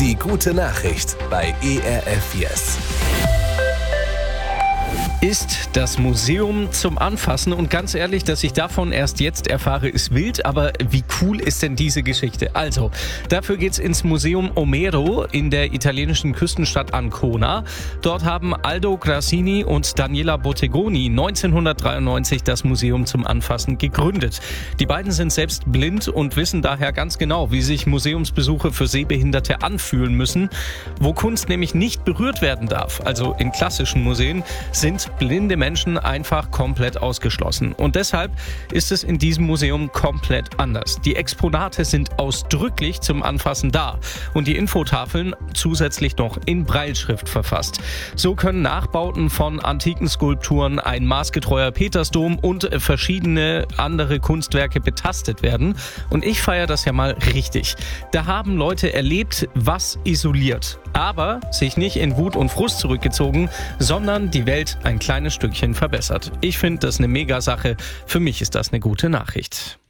Die gute Nachricht bei ERF Yes. Ist das Museum zum Anfassen, und ganz ehrlich, dass ich davon erst jetzt erfahre, ist wild, aber wie cool ist denn diese Geschichte? Also, dafür geht's ins Museum Omero in der italienischen Küstenstadt Ancona. Dort haben Aldo Grassini und Daniela Bottegoni 1993 das Museum zum Anfassen gegründet. Die beiden sind selbst blind und wissen daher ganz genau, wie sich Museumsbesuche für Sehbehinderte anfühlen müssen. Wo Kunst nämlich nicht berührt werden darf, also in klassischen Museen, sind blinde Menschen einfach komplett ausgeschlossen. Und deshalb ist es in diesem Museum komplett anders. Die Exponate sind ausdrücklich zum Anfassen da und die Infotafeln zusätzlich noch in Brailleschrift verfasst. So können Nachbauten von antiken Skulpturen, ein maßgetreuer Petersdom und verschiedene andere Kunstwerke betastet werden. Und ich feiere das ja mal richtig. Da haben Leute erlebt, was isoliert, aber sich nicht in Wut und Frust zurückgezogen, sondern die Welt ein kleines Stückchen verbessert. Ich finde das eine Mega-Sache. Für mich ist das eine gute Nachricht.